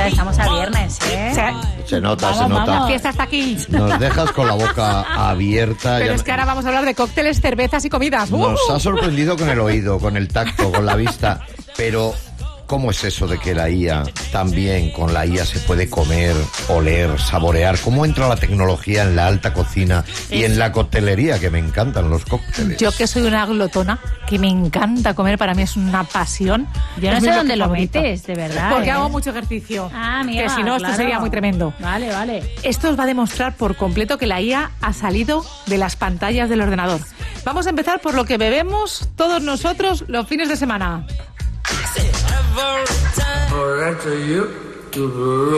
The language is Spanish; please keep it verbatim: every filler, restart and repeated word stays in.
nota, estamos a viernes, ¿eh? Se, se nota, vamos, se nota. Vamos, la fiesta está aquí. Nos dejas con la boca abierta. Pero ya es que ahora vamos a hablar de cócteles, cervezas y comidas. ¡Uh! Nos ha sorprendido con el oído, con el tacto, con la vista, pero ¿cómo es eso de que la I A también, con la I A se puede comer, oler, saborear? ¿Cómo entra la tecnología en la alta cocina y en la coctelería, que me encantan los cócteles? Yo que soy una glotona, que me encanta comer, para mí es una pasión. Yo no es sé mi dónde lo favorito. metes, de verdad. Porque ¿eh? hago mucho ejercicio. Ah, mira, que si no, claro. esto sería muy tremendo. Vale, vale. Esto os va a demostrar por completo que la I A ha salido de las pantallas del ordenador. Vamos a empezar por lo que bebemos todos nosotros los fines de semana.